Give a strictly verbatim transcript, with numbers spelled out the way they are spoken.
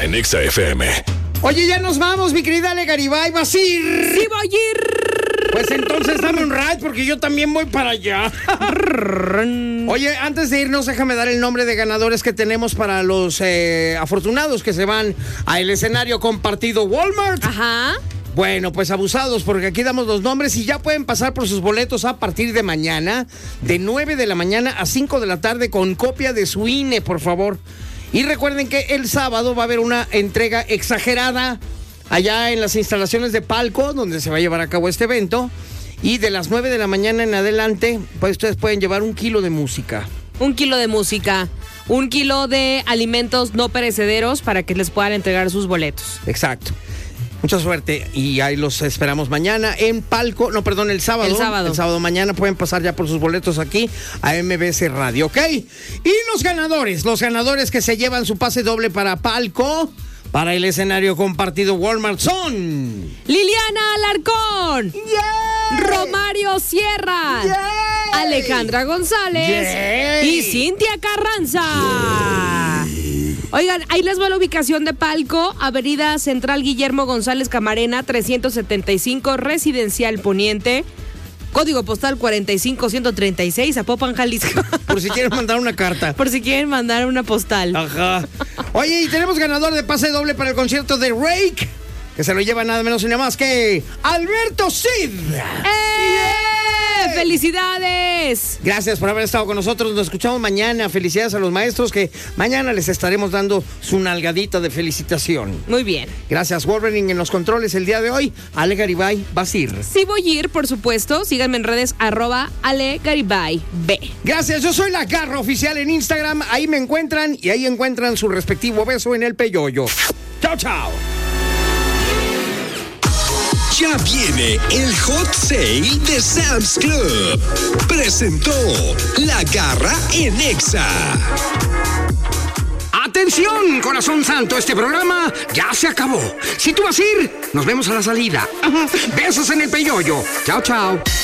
en Exa F M. Oye, ya nos vamos, mi querida Ale Garibay. ¿Vas a ir? Sí, voy a ir. Pues entonces dame un ride porque yo también voy para allá. Oye, antes de irnos, déjame dar el nombre de ganadores que tenemos para los eh, afortunados que se van al escenario compartido Walmart. Ajá. Bueno, pues abusados, porque aquí damos los nombres y ya pueden pasar por sus boletos a partir de mañana, de nueve de la mañana a cinco de la tarde, con copia de su I N E, por favor. Y recuerden que el sábado va a haber una entrega exagerada allá en las instalaciones de Palco, donde se va a llevar a cabo este evento. Y de las nueve de la mañana en adelante, pues ustedes pueden llevar un kilo de música. Un kilo de música, un kilo de alimentos no perecederos para que les puedan entregar sus boletos. Exacto. Mucha suerte y ahí los esperamos mañana en Palco, no, perdón, el sábado. El sábado. El sábado mañana pueden pasar ya por sus boletos aquí a M B S Radio, ¿ok? Y los ganadores, los ganadores que se llevan su pase doble para Palco, para el escenario compartido Walmart son... Liliana Alarcón. ¡Yay! Romario Sierra. ¡Yay! Alejandra González. ¡Yay! Y Cintia Carranza. Oigan, ahí les va la ubicación de Palco, Avenida Central Guillermo González Camarena, trescientos setenta y cinco, Residencial Poniente, código postal cuarenta y cinco ciento treinta y seis, Zapopan, Jalisco. Por si quieren mandar una carta. Por si quieren mandar una postal. Ajá. Oye, y tenemos ganador de pase doble para el concierto de Rake, que se lo lleva nada menos y nada más que Alberto Cid. ¡Eh! ¡Felicidades! Gracias por haber estado con nosotros. Nos escuchamos mañana. Felicidades a los maestros que mañana les estaremos dando su nalgadita de felicitación. Muy bien. Gracias, Wolverine, en los controles el día de hoy. Ale Garibay, vas a ir. Sí voy a ir, por supuesto. Síganme en redes, arroba Ale Garibay B. Gracias, yo soy la Garra Oficial en Instagram. Ahí me encuentran y ahí encuentran su respectivo beso en el peyoyo. Chao, chao. Ya viene el Hot Sale de Sam's Club. Presentó La Garra en Exa. ¡Atención, corazón santo! Este programa ya se acabó. Si tú vas a ir, nos vemos a la salida. Besos en el peyoyo. Chao, chao.